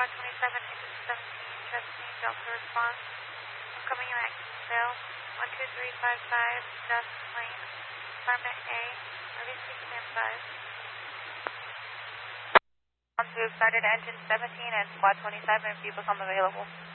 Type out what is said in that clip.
Squad 27, engine 17, Chesapeake, Delta response. I'm coming in at Kingsville, 12355, Just Lane, Apartment A, emergency standby. We've started engine 17 and Squad 27 if you become available.